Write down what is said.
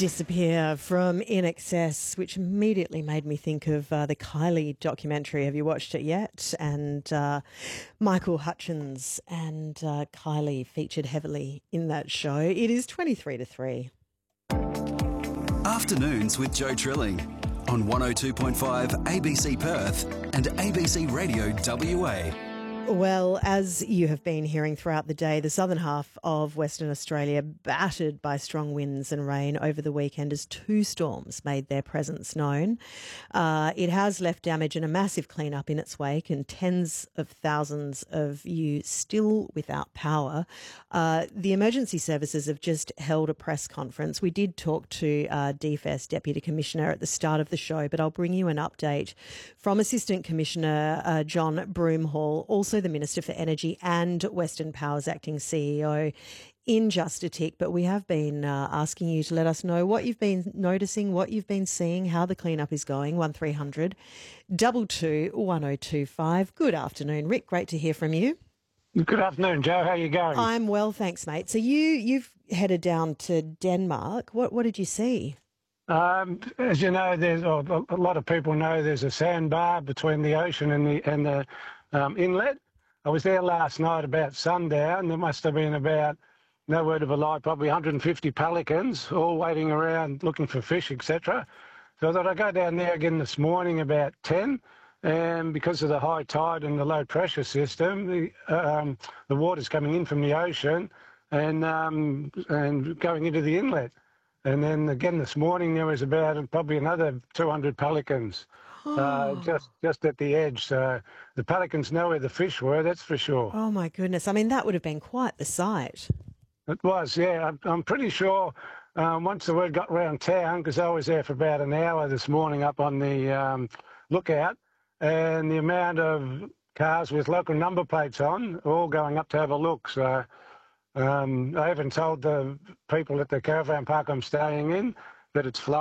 Disappear from In Excess, which immediately made me think of the Kylie documentary. Have you watched it yet? And Michael Hutchins and Kylie featured heavily in that show. It is 23 to 3. Afternoons with Joe Trilling on 102.5 ABC Perth and ABC Radio WA. Well, as you have been hearing throughout the day, the southern half of Western Australia battered by strong winds and rain over the weekend as two storms made their presence known. It has left damage and a massive clean-up in its wake, and tens of thousands of you still without power. The emergency services have just held a press conference. We did talk to DFS Deputy Commissioner at the start of the show, but I'll bring you an update from Assistant Commissioner John Broomhall, also the Minister for Energy and Western Power's acting CEO, in just a tick. But we have been asking you to let us know what you've been noticing, what you've been seeing, how the cleanup is going. 1300 22 1025. Good afternoon, Rick. Great to hear from you. Good afternoon, Joe. How are you going? I'm well, thanks, mate. So you've headed down to Denmark. What did you see? As you know, a lot of people know there's a sandbar between the ocean and the inlet. I was there last night about sundown. There must have been about, no word of a lie, probably 150 pelicans all waiting around looking for fish, etc. So I thought I'd go down there again this morning about 10, and because of the high tide and the low pressure system, the water's coming in from the ocean and going into the inlet. And then again this morning there was about probably another 200 pelicans. Just at the edge. So the pelicans know where the fish were, that's for sure. Oh, my goodness. I mean, that would have been quite the sight. It was, yeah. I'm pretty sure once the word got round town, because I was there for about an hour this morning up on the lookout, and the amount of cars with local number plates on, all going up to have a look. So I even told the people at the caravan park I'm staying in that it's flooded.